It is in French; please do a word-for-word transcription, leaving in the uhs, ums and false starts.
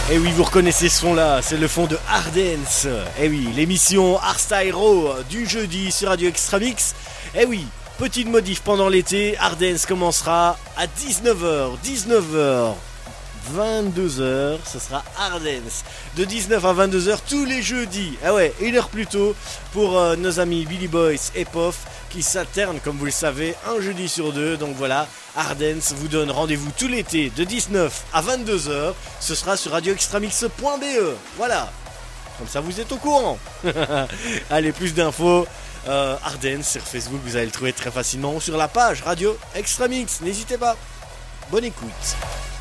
Et oui, vous reconnaissez ce son-là, c'est le fond de Hardance. Et oui, l'émission Hardstyle Raw du jeudi sur Radio Extra Mix. Et oui, petite modif pendant l'été, Hardance commencera à dix-neuf heures, dix-neuf heures, vingt-deux heures, ce sera Hardance. De dix-neuf à vingt-deux heures tous les jeudis. Ah ouais, une heure plus tôt pour euh, nos amis Billy Boys et Pof qui s'alternent, comme vous le savez, un jeudi sur deux. Donc voilà, Hardance vous donne rendez-vous tout l'été de dix-neuf à vingt-deux heures. Ce sera sur radio extra mix point b e. Voilà, comme ça vous êtes au courant. Allez, plus d'infos, euh, Hardance sur Facebook, vous allez le trouver très facilement, ou sur la page Radio Extra Mix. N'hésitez pas. Bonne écoute.